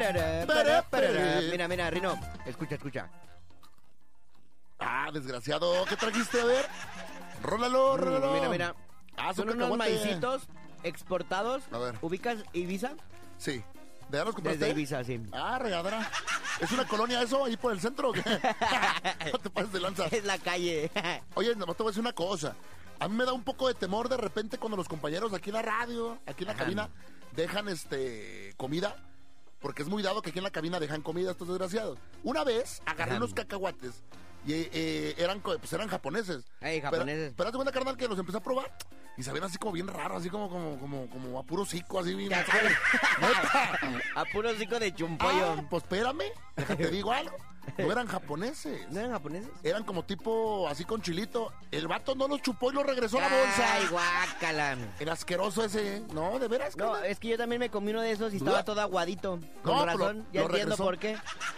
Mira, Rino, escucha. Ah, desgraciado, ¿qué trajiste? A ver, rólalo. Mira. Son unos maicitos exportados. A ver. ¿Ubicas Ibiza? Sí. ¿De allá los compraste? Desde Ibiza, sí. Ah, regadera. ¿Es una colonia eso, ahí por el centro o qué? No te pases de lanza. Es la calle. Oye, nomás te voy a decir una cosa. A mí me da un poco de temor de repente cuando los compañeros aquí en la radio, aquí en la cabina, dejan comida. Porque es muy dado que aquí en la cabina dejan comida estos desgraciados. Una vez agarré unos cacahuates y eran japoneses. Japoneses. Pero haz de cuenta, carnal, que los empecé a probar y sabían así como bien raro, así como a puro hocico, así bien. A puro hocico de chumpollo. Pues espérame, déjate digo algo. No eran japoneses. ¿No eran japoneses? Eran como tipo así con chilito. El vato no los chupó y los regresó a la bolsa. Ay, guácala. Era asqueroso ese, ¿no? ¿De veras? No, es que yo también me comí uno de esos y estaba todo aguadito. Con razón, ya entiendo por qué.